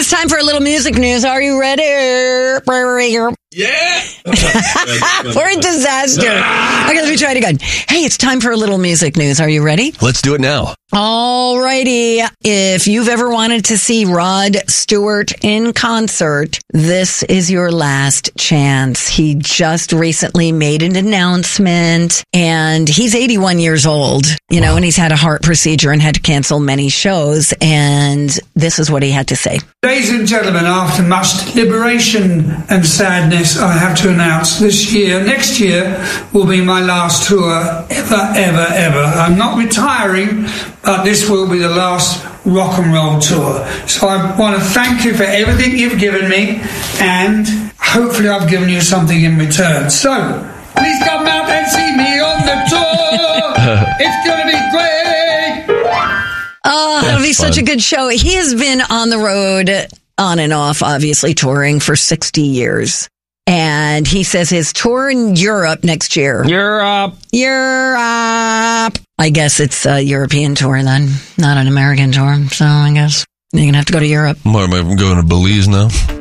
it's time for a little music news. Are you ready? Yeah. For a disaster. Okay, let me try it again. Hey, it's time for a little music news. Are you ready? Let's do it now. Alrighty. If you've ever wanted to see Rod Stewart in concert, this is your last chance. He just recently made an announcement, and he's 81 years old, and he's had a heart procedure and had to cancel many shows, and this is what he had to say. Ladies and gentlemen, after much deliberation and sadness, I have to announce next year will be my last tour ever. I'm not retiring, but this will be the last rock and roll tour. So I want to thank you for everything you've given me, and hopefully I've given you something in return. So please come out and see me on the tour. It's going to be great. Oh, that'll be such a good show. He has been on the road, on and off, obviously touring for 60 years. And he says his tour in Europe next year. Europe. I guess it's a European tour then, not an American tour. So I guess you're going to have to go to Europe. What, am I going to Belize now?